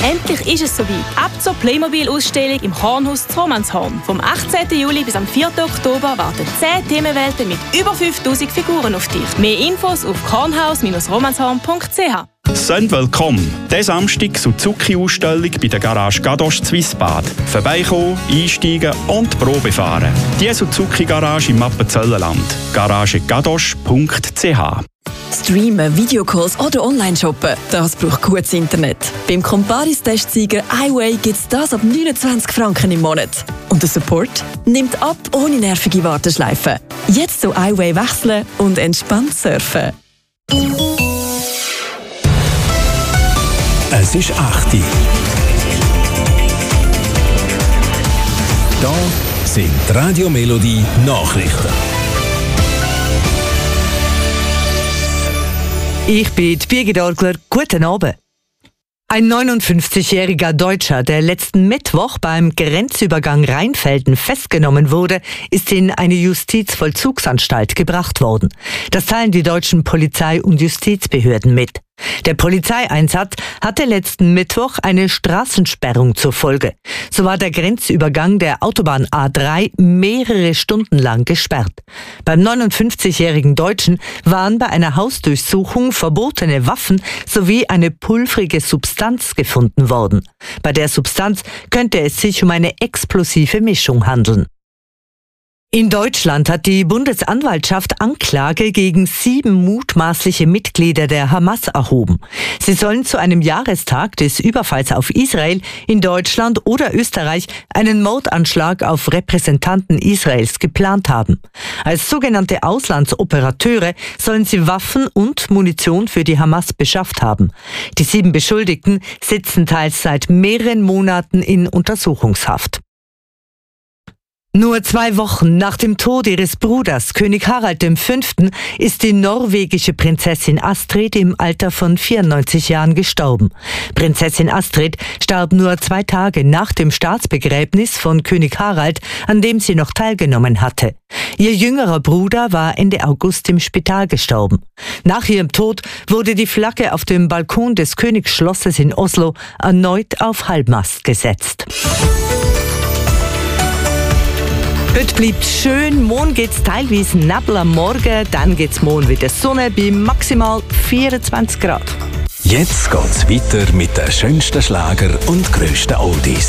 Endlich ist es soweit. Ab zur Playmobil-Ausstellung im Kornhaus zu Romanshorn. Vom 18. Juli bis am 4. Oktober warten 10 Themenwelten mit über 5000 Figuren auf dich. Mehr Infos auf kornhaus-romanshorn.ch. Seid willkommen. Diesen Samstag Suzuki-Ausstellung bei der Garage Gadosch Swissbad. Vorbeikommen, einsteigen und Probe fahren. Die Suzuki-Garage im Appenzellerland. garagegadosch.ch. Streamen, Videocalls oder Online-Shoppen, das braucht gutes Internet. Beim Comparis-Testsieger iWay gibt es das ab 29 Franken im Monat. Und der Support nimmt ab ohne nervige Warteschleifen. Jetzt zu iWay wechseln und entspannt surfen. Es ist 8 Uhr. Da sind die Radio Melodie Nachrichten. Ich bin Birgit Orgler. Guten Abend. Ein 59-jähriger Deutscher, der letzten Mittwoch beim Grenzübergang Rheinfelden festgenommen wurde, ist in eine Justizvollzugsanstalt gebracht worden. Das teilen die deutschen Polizei- und Justizbehörden mit. Der Polizeieinsatz hatte letzten Mittwoch eine Straßensperrung zur Folge. So war der Grenzübergang der Autobahn A3 mehrere Stunden lang gesperrt. Beim 59-jährigen Deutschen waren bei einer Hausdurchsuchung verbotene Waffen sowie eine pulvrige Substanz gefunden worden. Bei der Substanz könnte es sich um eine explosive Mischung handeln. In Deutschland hat die Bundesanwaltschaft Anklage gegen 7 mutmaßliche Mitglieder der Hamas erhoben. Sie sollen zu einem Jahrestag des Überfalls auf Israel in Deutschland oder Österreich einen Mordanschlag auf Repräsentanten Israels geplant haben. Als sogenannte Auslandsoperateure sollen sie Waffen und Munition für die Hamas beschafft haben. Die 7 Beschuldigten sitzen teils seit mehreren Monaten in Untersuchungshaft. Nur 2 Wochen nach dem Tod ihres Bruders, König Harald V., ist die norwegische Prinzessin Astrid im Alter von 94 Jahren gestorben. Prinzessin Astrid starb nur 2 Tage nach dem Staatsbegräbnis von König Harald, an dem sie noch teilgenommen hatte. Ihr jüngerer Bruder war Ende August im Spital gestorben. Nach ihrem Tod wurde die Flagge auf dem Balkon des Königsschlosses in Oslo erneut auf Halbmast gesetzt. Heute bleibt schön, morgen geht's teilweise Nebel am Morgen, dann geht's morgen wieder Sonne bei maximal 24 Grad. Jetzt geht's weiter mit den schönsten Schlager und grössten Oldies.